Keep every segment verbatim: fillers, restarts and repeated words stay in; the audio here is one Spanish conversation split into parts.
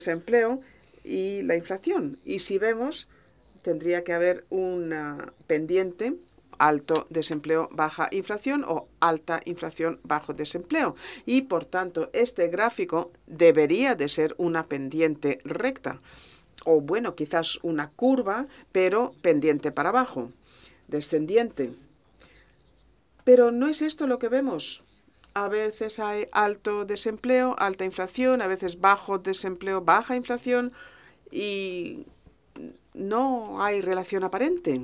desempleo y la inflación. Y si vemos, tendría que haber una pendiente: alto desempleo, baja inflación, o alta inflación, bajo desempleo. Y por tanto, este gráfico debería de ser una pendiente recta. O bueno, quizás una curva, pero pendiente para abajo, descendiente. Pero no es esto lo que vemos. A veces hay alto desempleo, alta inflación, a veces bajo desempleo, baja inflación, y no hay relación aparente.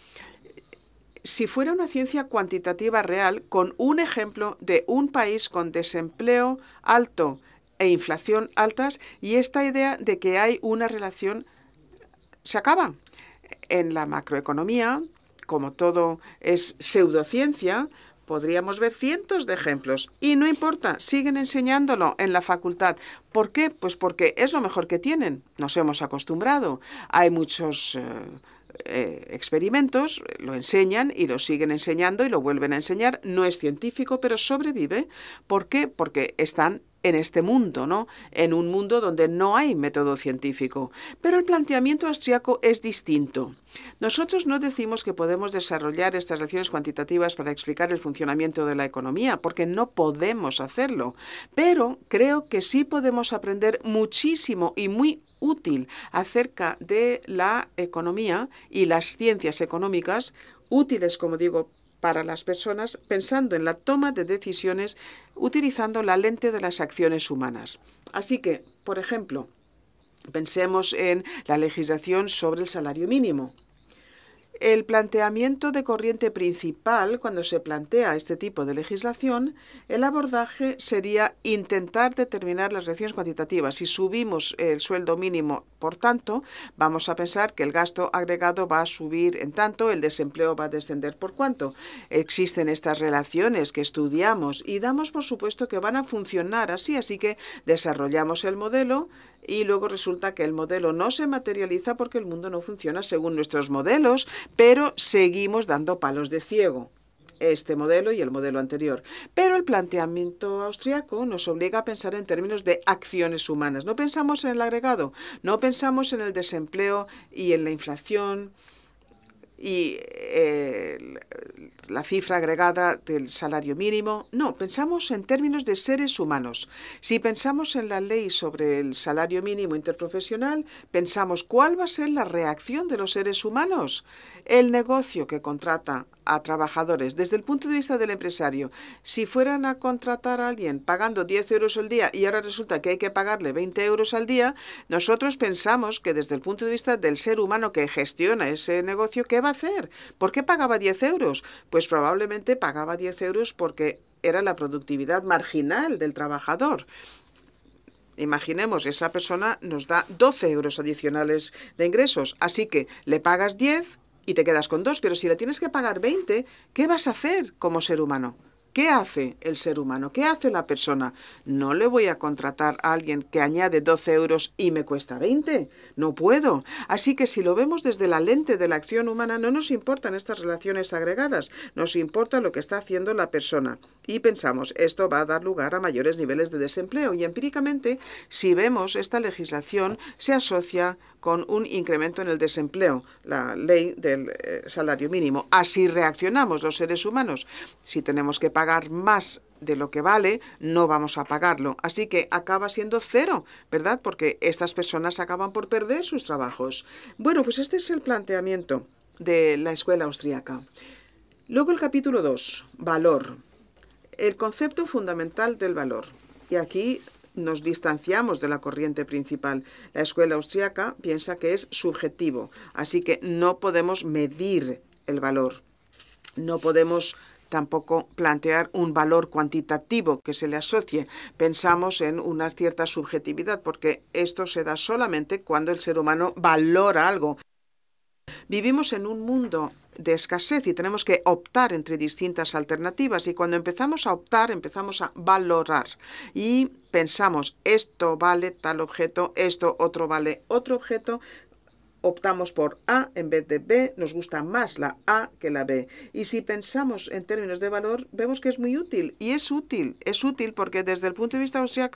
Si fuera una ciencia cuantitativa real, con un ejemplo de un país con desempleo alto e inflación altas, y esta idea de que hay una relación se acaba. En la macroeconomía, como todo es pseudociencia, podríamos ver cientos de ejemplos. Y no importa, siguen enseñándolo en la facultad. ¿Por qué? Pues porque es lo mejor que tienen. Nos hemos acostumbrado. Hay muchos eh, eh, experimentos, lo enseñan y lo siguen enseñando y lo vuelven a enseñar. No es científico, pero sobrevive. ¿Por qué? Porque están en este mundo, ¿no? En un mundo donde no hay método científico. Pero el planteamiento austriaco es distinto. Nosotros no decimos que podemos desarrollar estas relaciones cuantitativas para explicar el funcionamiento de la economía, porque no podemos hacerlo. Pero creo que sí podemos aprender muchísimo y muy útil acerca de la economía y las ciencias económicas, útiles, como digo, para las personas, pensando en la toma de decisiones utilizando la lente de las acciones humanas. Así que, por ejemplo, pensemos en la legislación sobre el salario mínimo. El planteamiento de corriente principal, cuando se plantea este tipo de legislación, el abordaje sería intentar determinar las relaciones cuantitativas. Si subimos el sueldo mínimo, por tanto, vamos a pensar que el gasto agregado va a subir en tanto, el desempleo va a descender por cuánto. Existen estas relaciones que estudiamos y damos por supuesto que van a funcionar así, así que desarrollamos el modelo y luego resulta que el modelo no se materializa porque el mundo no funciona según nuestros modelos, pero seguimos dando palos de ciego. Este modelo y el modelo anterior. Pero el planteamiento austriaco nos obliga a pensar en términos de acciones humanas. No pensamos en el agregado, no pensamos en el desempleo y en la inflación y eh, la cifra agregada del salario mínimo. No, pensamos en términos de seres humanos. Si pensamos en la ley sobre el salario mínimo interprofesional, pensamos cuál va a ser la reacción de los seres humanos. El negocio que contrata a trabajadores, desde el punto de vista del empresario, si fueran a contratar a alguien pagando diez euros al día y ahora resulta que hay que pagarle veinte euros al día, nosotros pensamos que desde el punto de vista del ser humano que gestiona ese negocio, ¿qué va a hacer? ¿Por qué pagaba diez euros? Pues probablemente pagaba diez euros porque era la productividad marginal del trabajador. Imaginemos, esa persona nos da doce euros adicionales de ingresos, así que le pagas diez y te quedas con dos, pero si le tienes que pagar veinte, ¿qué vas a hacer como ser humano? ¿Qué hace el ser humano? ¿Qué hace la persona? No le voy a contratar a alguien que añade doce euros y me cuesta veinte. No puedo. Así que si lo vemos desde la lente de la acción humana, no nos importan estas relaciones agregadas. Nos importa lo que está haciendo la persona. Y pensamos, esto va a dar lugar a mayores niveles de desempleo. Y empíricamente, si vemos esta legislación, se asocia con un incremento en el desempleo, la ley del eh, salario mínimo. Así reaccionamos los seres humanos. Si tenemos que pagar más de lo que vale, no vamos a pagarlo. Así que acaba siendo cero, ¿verdad? Porque estas personas acaban por perder sus trabajos. Bueno, pues este es el planteamiento de la escuela austríaca. Luego el capítulo dos, valor. El concepto fundamental del valor. Y aquí nos distanciamos de la corriente principal. La escuela austríaca piensa que es subjetivo, así que no podemos medir el valor. No podemos tampoco plantear un valor cuantitativo que se le asocie. Pensamos en una cierta subjetividad, porque esto se da solamente cuando el ser humano valora algo. Vivimos en un mundo de escasez y tenemos que optar entre distintas alternativas, y cuando empezamos a optar empezamos a valorar y pensamos, esto vale tal objeto, esto otro vale otro objeto. Optamos por A en vez de B, nos gusta más la A que la B. Y si pensamos en términos de valor, vemos que es muy útil. Y es útil, es útil porque desde el punto de vista austriaco